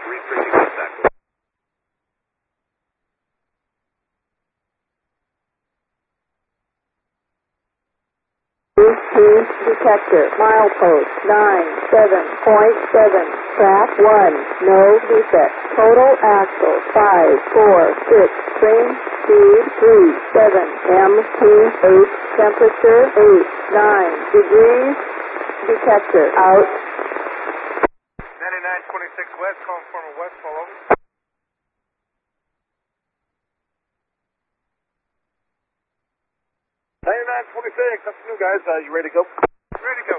330 contact. Detector, milepost 97.7, track 1, no defect. Total axle 546, train speed 37, MT8, temperature 89 degrees. Detector out. 9926 West, calling former West, fall over. 9926, that's new guys. You ready to go? Ready to go.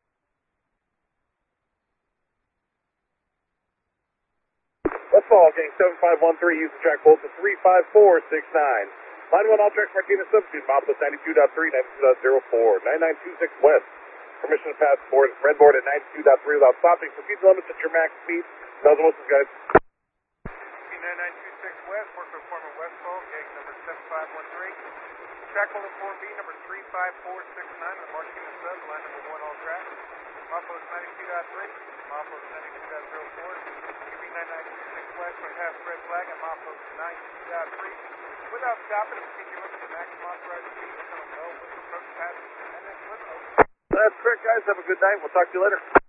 Let's fall, gang 7513, use the track bolt to 35469. Line 1, all tracks Martinez substitute, milepost 92.3, 92.04, 9926 West. Permission to pass board, red board at 92.3 without stopping. Proceed to limits at your max speed. Bells and whistles, guys. 9926 West, work with former West, fall, gang number 7513. Track holding form B, number 35469, the Martinez sub, line number 1, all tracks. Milepost 92.3, milepost 92.04. UB 9926 West, for half red flag and milepost 92.3. Without stopping, proceed your limit to maximum authorized speed. Come on, with approach pass, and then limit. That's correct, guys. Have a good night. We'll talk to you later.